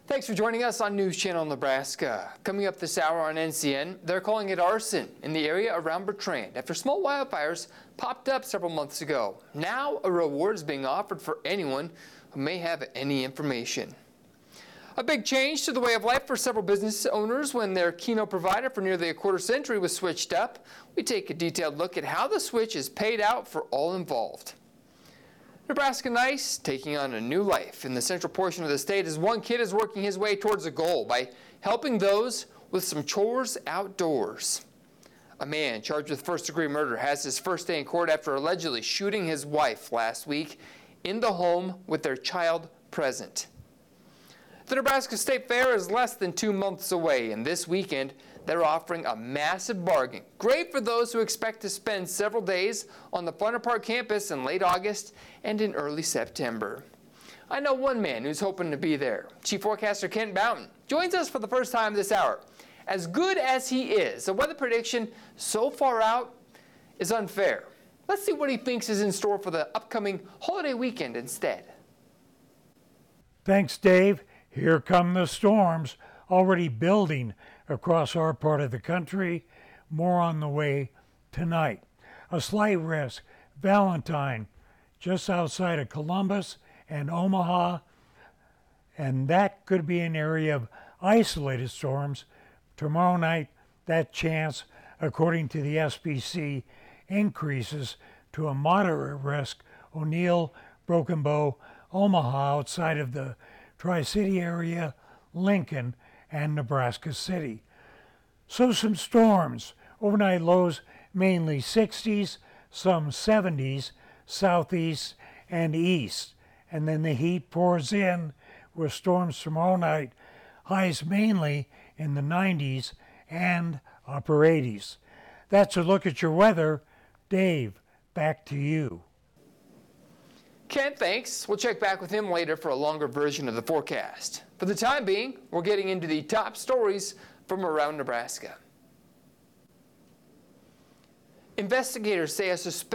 Thanks for joining us on News Channel Nebraska. Coming up this hour on NCN, they're calling it arson in the area around Bertrand after small wildfires popped up several months ago. Now a reward is being offered for anyone who may have any information. A big change to the way of life for several business owners when their Keno provider for nearly a quarter century was switched up. We take a detailed look at how the switch is paid out for all involved. Nebraska Nice taking on a new life in the central portion of the state as one kid is working his way towards a goal by helping those with some chores outdoors. A man charged with first-degree murder has his first day in court after allegedly shooting his wife last week in the home with their child present. The Nebraska State Fair is less than 2 months away, and this weekend they're offering a massive bargain. Great for those who expect to spend several days on the Flunner Park campus in late August and in early September. I know one man who's hoping to be there. Chief Forecaster Kent Boughton joins us for the first time this hour. As good as he is, the weather prediction so far out is unfair. Let's see what he thinks is in store for the upcoming holiday weekend instead. Thanks, Dave. Here come the storms, already building across our part of the country. More on the way tonight. A slight risk, Valentine, just outside of Columbus and Omaha, and that could be an area of isolated storms. Tomorrow night, that chance, according to the SPC, increases to a moderate risk. O'Neill, Broken Bow, Omaha, outside of the Tri-City area, Lincoln, and Nebraska City. So some storms. Overnight lows mainly 60s, some 70s, southeast and east. And then the heat pours in with storms tomorrow night, highs mainly in the 90s and upper 80s. That's a look at your weather. Dave, back to you. Kent, thanks. We'll check back with him later for a longer version of the forecast. For the time being, we're getting into the top stories from around Nebraska. Investigators say a suspect